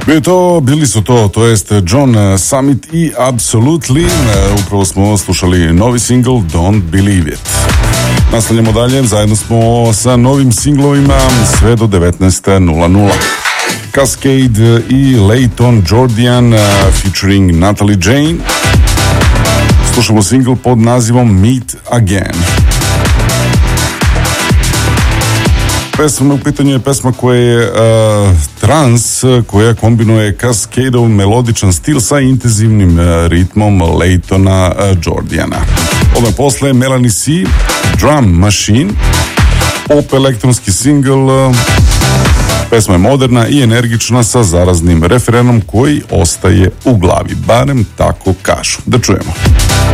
Bili su to jest John Summit i Absolutely. Upravo smo slušali novi single Don't Believe It. Nastavljamo dalje, zajedno smo sa novim singlovima sve do 19:00. Cascade i Layton Jordan featuring Natalie Jane. Slušamo single pod nazivom Meet Again. Pesma u pitanju je pesma koja je trans, koja kombinuje Cascadeov melodičan stil sa intenzivnim ritmom Laytona Jordana. Odmah posle Melanie C, Drum Machine, pop elektronski single. Pesma je moderna i energična sa zaraznim refrenom koji ostaje u glavi, barem tako kažu. Da čujemo.